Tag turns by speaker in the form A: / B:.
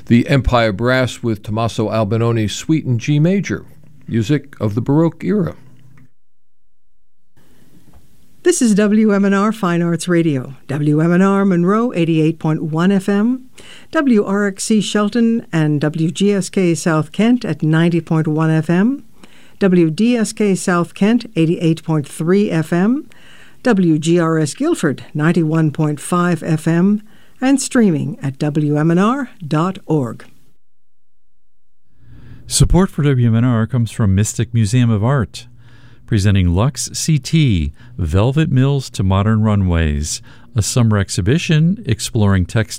A: The Empire Brass with Tommaso Albinoni's Suite in G major, music of the Baroque era.
B: This is WMNR Fine Arts Radio, WMNR Monroe 88.1 FM, WRXC Shelton and WGSK South Kent at 90.1 FM, WDSK South Kent 88.3 FM, WGRS Guilford 91.5 FM, and streaming at WMNR.org.
C: Support for WMNR comes from Mystic Museum of Art, presenting Lux CT, Velvet Mills to Modern Runways, a summer exhibition exploring textile